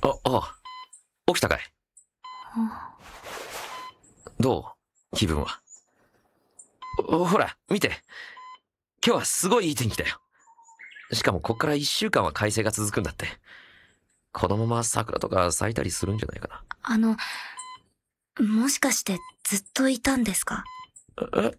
あ、起きたかい？どう気分は？ほら、見て。今日はすごいいい天気だよ。しかもこっから1週間は快晴が続くんだって。このまま桜とか咲いたりするんじゃないかな。 もしかしてずっといたんですか？ え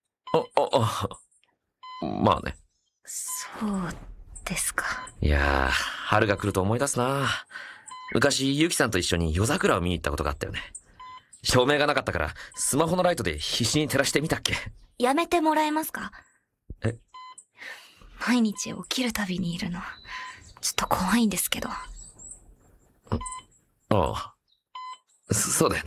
まあね。 そうですか。 いやー、春が来ると思い出すな。昔、ゆきさんと一緒に夜桜を見に行ったことがあったよね。照明がなかったから、スマホのライトで必死に照らしてみたっけ。 やめてもらえますか？ え？ 毎日起きるたびにいるの、ちょっと怖いんですけど。 ああ、そうだよね。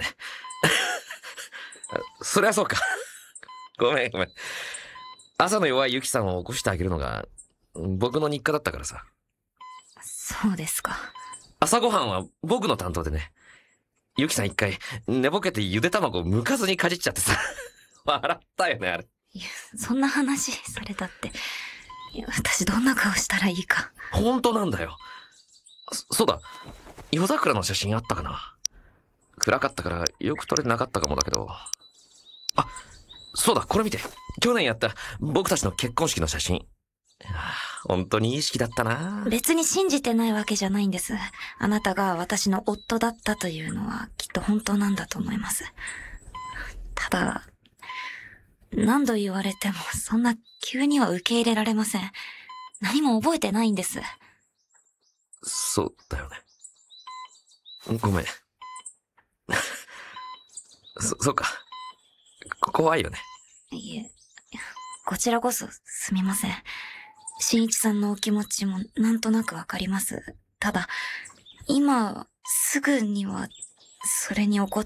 そりゃそうか。ごめん。朝の弱いゆきさんを起こしてあげるのが、僕の日課だったからさ。 そうですか。 朝ごはんは僕の担当でね。ゆきさん一回、寝ぼけてゆで卵を剥かずにかじっちゃってさ。笑ったよね、あれ。 いや、そんな話されたって。いや、私どんな顔したらいいか。 本当なんだよ。そうだ、夜桜の写真あったかな。暗かったからよく撮れてなかったかもだけど。あ、そうだ、これ見て。去年やった僕たちの結婚式の写真。本当にいい式だったな。 別に信じてないわけじゃないんです。あなたが私の夫だったというのはきっと本当なんだと思います。ただ、何度言われてもそんな急には受け入れられません。何も覚えてないんです。 そうだよね。ごめん。そうか。怖いよね。 いえ、こちらこそすみません。新一さんのお気持ちもなんとなくわかります。ただ、今すぐにはそれにお答